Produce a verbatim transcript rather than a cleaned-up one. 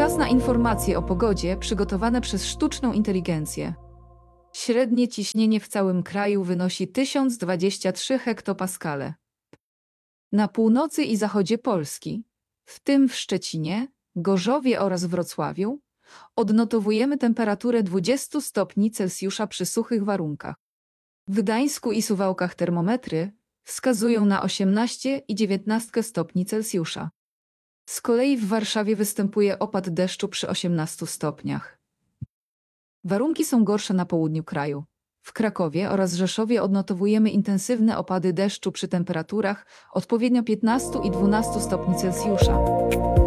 Czas na informacje o pogodzie przygotowane przez sztuczną inteligencję. Średnie ciśnienie w całym kraju wynosi tysiąc dwadzieścia trzy hektopaskale. Na północy i zachodzie Polski, w tym w Szczecinie, Gorzowie oraz Wrocławiu, odnotowujemy temperaturę dwadzieścia stopni Celsjusza przy suchych warunkach. W Gdańsku i Suwałkach termometry wskazują na osiemnaście i dziewiętnaście stopni Celsjusza. Z kolei w Warszawie występuje opad deszczu przy osiemnastu stopniach. Warunki są gorsze na południu kraju. W Krakowie oraz Rzeszowie odnotowujemy intensywne opady deszczu przy temperaturach odpowiednio piętnastu i dwunastu stopni Celsjusza.